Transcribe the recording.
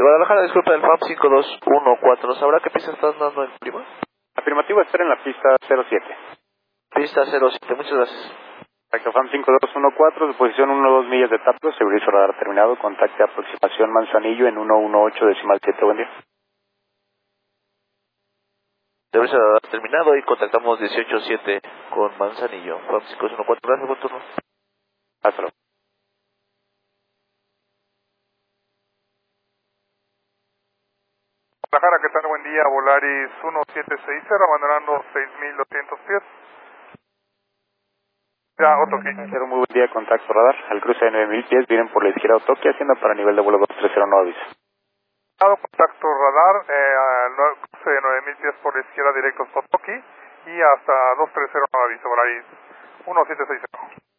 Guadalajara, disculpa, el FAM 5214, ¿nos sabrá qué pista estás dando en prima? Afirmativo, estar en la pista 07. Pista 07, muchas gracias. Perfecto, FAM 5214, de posición 1-2 millas de tapto, servicio radar terminado, contacte aproximación Manzanillo en 118.7, buen día. Servicio de radar terminado y contactamos 187 con Manzanillo. FAM 5214, gracias, buen turno. Hasta luego. Guadalajara, ¿qué tal? Buen día, Volaris 1760, abandonando 6200 pies. Ya, Otoki. Un muy buen día, contacto radar, al cruce de 9000 pies, vienen por la izquierda Otoki, haciendo para nivel de vuelo 230, no avisa. Contacto radar, al cruce de 9000 pies por la izquierda directo Otoki y hasta 230 no aviso, Volaris 1760.